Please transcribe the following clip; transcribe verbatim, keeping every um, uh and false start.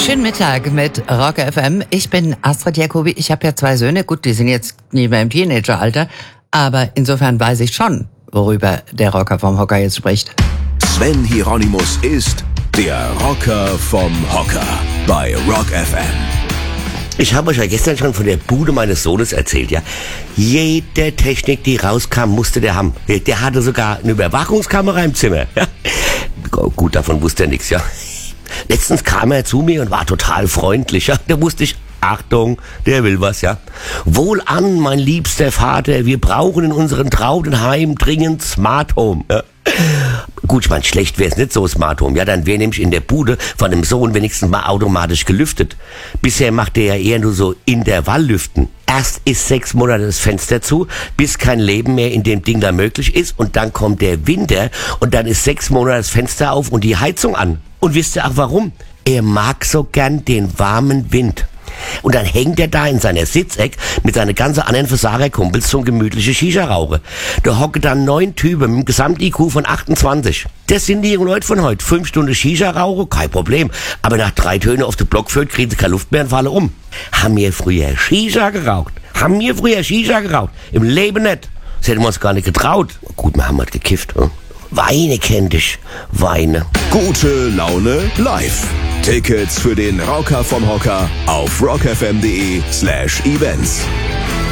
Schönen Mittag mit Rock F M. Ich bin Astrid Jacobi. Ich habe ja zwei Söhne. Gut, die sind jetzt nicht mehr im Teenageralter. Aber insofern weiß ich schon, worüber der Rocker vom Hocker jetzt spricht. Sven Hieronymus ist der Rocker vom Hocker bei Rock F M. Ich habe euch ja gestern schon von der Bude meines Sohnes erzählt, ja. Jede Technik, die rauskam, musste der haben. Der hatte sogar eine Überwachungskamera im Zimmer. Ja. Gut, davon wusste er nichts, ja. Letztens kam er zu mir und war total freundlich, ja. Da wusste ich, Achtung, der will was, ja. Wohlan, mein liebster Vater, wir brauchen in unserem Traudenheim dringend Smart Home, ja. Gut, ich meine, schlecht wäre es nicht so Smart Home. Ja, dann wäre nämlich in der Bude von dem Sohn wenigstens mal automatisch gelüftet. Bisher macht er ja eher nur so Intervalllüften. Erst ist sechs Monate das Fenster zu, bis kein Leben mehr in dem Ding da möglich ist. Und dann kommt der Winter und dann ist sechs Monate das Fenster auf und die Heizung an. Und wisst ihr auch warum? Er mag so gern den warmen Wind. Und dann hängt er da in seiner Sitzeck mit seinen ganzen anderen Versagerkumpels zum gemütlichen Shisha-Rauche. Da hocken dann neun Typen mit einem Gesamt-I Q von achtundzwanzig. Das sind die jungen Leute von heute. Fünf Stunden Shisha-Rauche, kein Problem. Aber nach drei Tönen auf den Block führt, kriegen sie keine Luft mehr und fallen um. Haben wir früher Shisha geraucht? Haben wir früher Shisha geraucht? Im Leben nicht. Das hätten wir uns gar nicht getraut. Gut, wir haben halt gekifft. Hm? Weine kennt ich. Weine. Gute Laune live. Tickets für den Rocker vom Hocker auf rockfm.de slash events.